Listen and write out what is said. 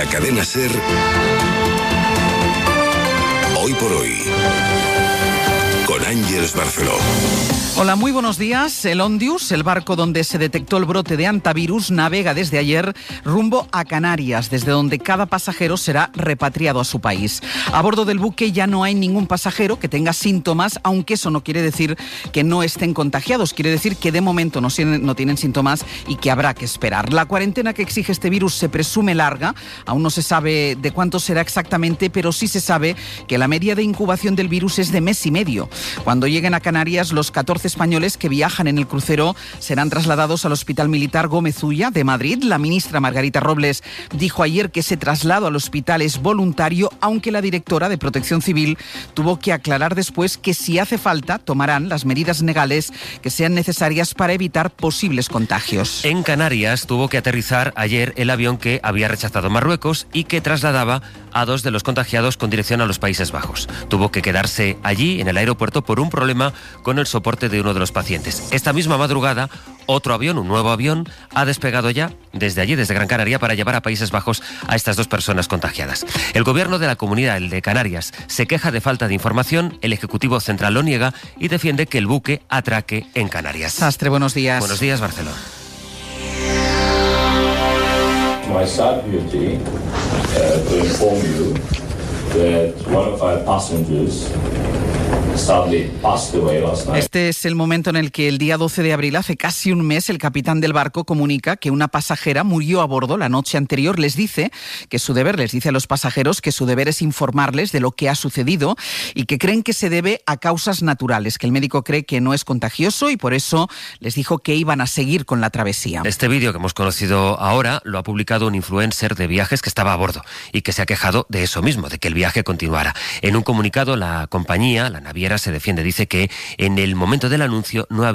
Cadena SER, Hoy por Hoy, con Ángeles Barceló. Hola, muy buenos días. El Ondius, el barco donde se detectó el brote de hantavirus, navega desde ayer rumbo a Canarias, desde donde cada pasajero será repatriado a su país. A bordo del buque ya no hay ningún pasajero que tenga síntomas, aunque eso no quiere decir que no estén contagiados. Quiere decir que de momento no tienen síntomas y que habrá que esperar. La cuarentena que exige este virus se presume larga. Aún no se sabe de cuánto será exactamente, pero sí se sabe que la media de incubación del virus es de mes y medio. Cuando lleguen a Canarias, los 14 españoles que viajan en el crucero serán trasladados al Hospital Militar Gómez Ulla de Madrid. La ministra Margarita Robles dijo ayer que ese traslado al hospital es voluntario, aunque la directora de Protección Civil tuvo que aclarar después que si hace falta tomarán las medidas legales que sean necesarias para evitar posibles contagios. En Canarias tuvo que aterrizar ayer el avión que había rechazado Marruecos y que trasladaba a 2 de los contagiados con dirección a los Países Bajos. Tuvo que quedarse allí en el aeropuerto por un problema con el soporte de uno de los pacientes. Esta misma madrugada, otro avión, un nuevo avión, ha despegado ya desde allí, desde Gran Canaria, para llevar a Países Bajos a estas 2 personas contagiadas. El gobierno de la comunidad, el de Canarias, se queja de falta de información, el Ejecutivo Central lo niega y defiende que el buque atraque en Canarias. Sastre, buenos días. Buenos días, Barcelona. My sad duty to inform you that one of our passengers sadly passed away last night. Este es el momento en el que el día 12 de abril, hace casi un mes, el capitán del barco comunica que una pasajera murió a bordo la noche anterior. Les dice a los pasajeros que su deber es informarles de lo que ha sucedido y que creen que se debe a causas naturales, que el médico cree que no es contagioso y por eso les dijo que iban a seguir con la travesía. Este vídeo que hemos conocido ahora lo ha publicado un influencer de viajes que estaba a bordo y que se ha quejado de eso mismo, de que el viaje continuara. En un comunicado, la compañía, la naviera, se defiende. Dice que en el momento del anuncio no había